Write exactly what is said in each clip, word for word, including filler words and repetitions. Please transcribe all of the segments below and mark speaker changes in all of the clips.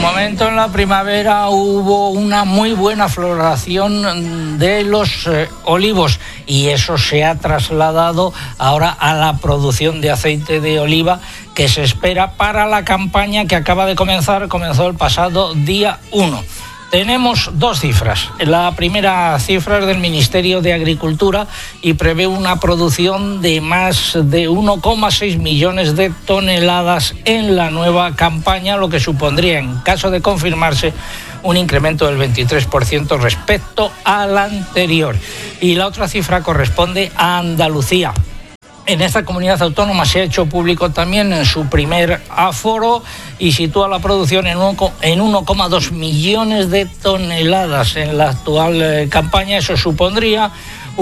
Speaker 1: momento en la primavera hubo una muy buena floración de los eh, olivos y eso se ha trasladado ahora a la producción de aceite de oliva que se espera para la campaña que acaba de comenzar, comenzó el pasado día uno. Tenemos dos cifras. La primera cifra es del Ministerio de Agricultura y prevé una producción de más de uno coma seis millones de toneladas en la nueva campaña, lo que supondría, en caso de confirmarse, un incremento del veintitrés por ciento respecto al anterior. Y la otra cifra corresponde a Andalucía. En esta comunidad autónoma se ha hecho público también en su primer aforo y sitúa la producción en uno coma dos millones de toneladas en la actual eh, campaña. Eso supondría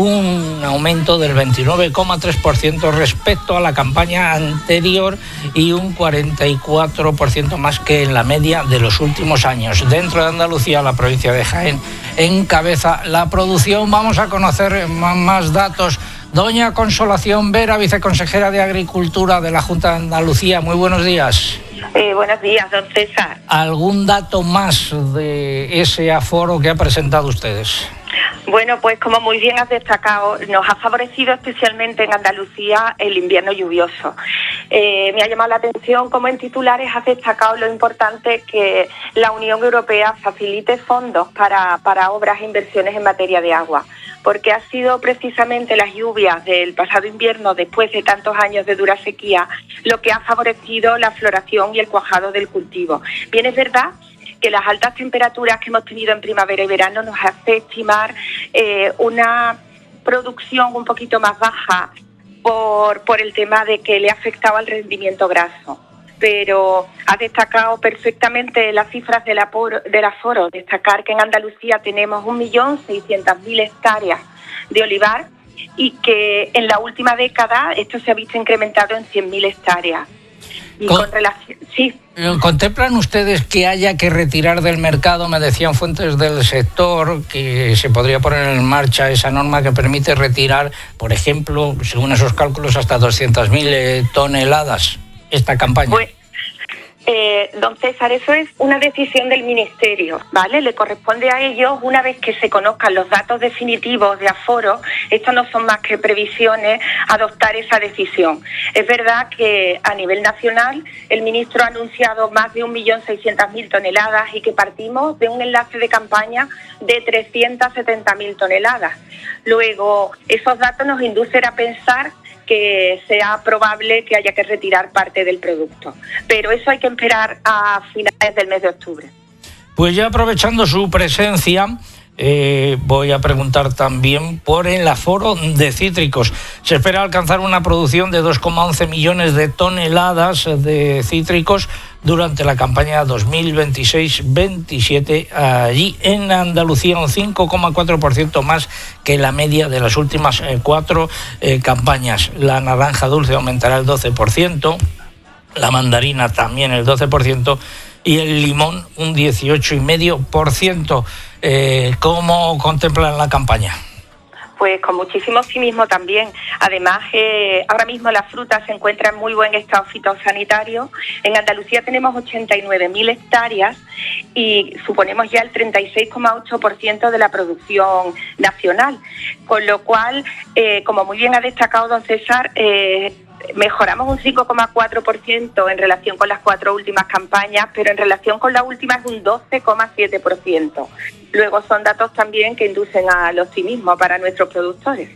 Speaker 1: un aumento del veintinueve coma tres por ciento respecto a la campaña anterior y un cuarenta y cuatro por ciento más que en la media de los últimos años. Dentro de Andalucía, la provincia de Jaén encabeza la producción. Vamos a conocer más datos. Doña Consolación Vera, viceconsejera de Agricultura de la Junta de Andalucía, muy buenos días.
Speaker 2: Eh, buenos días, don César.
Speaker 1: ¿Algún dato más de ese aforo que ha presentado ustedes?
Speaker 2: Bueno, pues como muy bien has destacado, nos ha favorecido especialmente en Andalucía el invierno lluvioso. Eh, me ha llamado la atención cómo en titulares has destacado lo importante que la Unión Europea facilite fondos para, para obras e inversiones en materia de agua, porque ha sido precisamente las lluvias del pasado invierno, después de tantos años de dura sequía, lo que ha favorecido la floración y el cuajado del cultivo. Bien, es verdad que las altas temperaturas que hemos tenido en primavera y verano nos hace estimar eh, una producción un poquito más baja por, por el tema de que le ha afectado al rendimiento graso. Pero ha destacado perfectamente las cifras del aforo, del aforo. Destacar que en Andalucía tenemos un millón seiscientas mil hectáreas de olivar y que en la última década esto se ha visto incrementado en cien mil hectáreas. Y con, con relación, sí.
Speaker 1: ¿Contemplan ustedes que haya que retirar del mercado? Me decían fuentes del sector que se podría poner en marcha esa norma que permite retirar, por ejemplo, según esos cálculos, hasta doscientas mil eh, toneladas esta campaña.
Speaker 2: Pues, eh, don César, eso es una decisión del Ministerio, ¿vale? Le corresponde a ellos, una vez que se conozcan los datos definitivos de aforo, esto no son más que previsiones, adoptar esa decisión. Es verdad que a nivel nacional el ministro ha anunciado más de un millón seiscientas mil toneladas y que partimos de un enlace de campaña de trescientas setenta mil toneladas. Luego, esos datos nos inducen a pensar que sea probable que haya que retirar parte del producto. Pero eso hay que esperar a finales del mes de octubre.
Speaker 1: Pues ya aprovechando su presencia, eh, voy a preguntar también por el aforo de cítricos. Se espera alcanzar una producción de dos coma once millones de toneladas de cítricos durante la campaña dos mil veintiséis veintisiete allí en Andalucía, un cinco coma cuatro por ciento más que la media de las últimas eh, cuatro eh, campañas. La naranja dulce aumentará el doce por ciento, la mandarina también el doce por ciento y el limón un dieciocho coma cinco por ciento. Eh, ¿Cómo contemplan la campaña?
Speaker 2: Pues con muchísimo optimismo también. Además, eh, ahora mismo la fruta se encuentra en muy buen estado fitosanitario. En Andalucía tenemos ochenta y nueve mil hectáreas y suponemos ya el treinta y seis coma ocho por ciento de la producción nacional. Con lo cual, eh, como muy bien ha destacado don César, eh, mejoramos un cinco coma cuatro por ciento en relación con las cuatro últimas campañas, pero en relación con la última es un doce coma siete por ciento. Luego son datos también que inducen al optimismo para nuestros productores.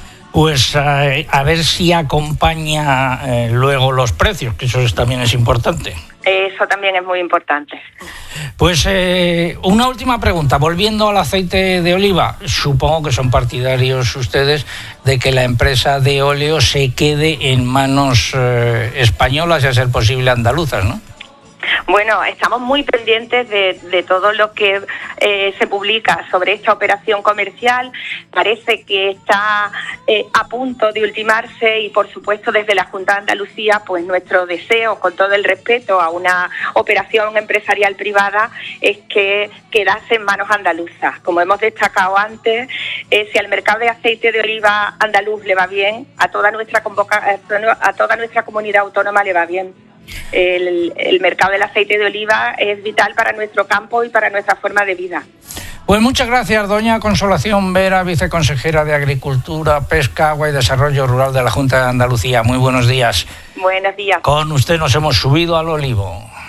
Speaker 1: Pues eh, a ver si acompaña eh, luego los precios, que eso es, también es importante.
Speaker 2: Eso también es muy importante.
Speaker 1: Pues eh, una última pregunta, volviendo al aceite de oliva. Supongo que son partidarios ustedes de que la empresa de óleo se quede en manos eh, españolas y a ser posible andaluzas, ¿no?
Speaker 2: Bueno, estamos muy pendientes de, de todo lo que eh, se publica sobre esta operación comercial. Parece que está eh, a punto de ultimarse y, por supuesto, desde la Junta de Andalucía, pues nuestro deseo, con todo el respeto a una operación empresarial privada, es que quedase en manos andaluzas. Como hemos destacado antes, eh, si al mercado de aceite de oliva andaluz le va bien, a toda nuestra convoca- a toda nuestra comunidad autónoma le va bien. El, el mercado del aceite de oliva es vital para nuestro campo y para nuestra forma de vida.
Speaker 1: Pues muchas gracias, doña Consolación Vera, viceconsejera de Agricultura, Pesca, Agua y Desarrollo Rural de la Junta de Andalucía. Muy buenos días.
Speaker 2: Buenos días.
Speaker 1: Con usted nos hemos subido al olivo.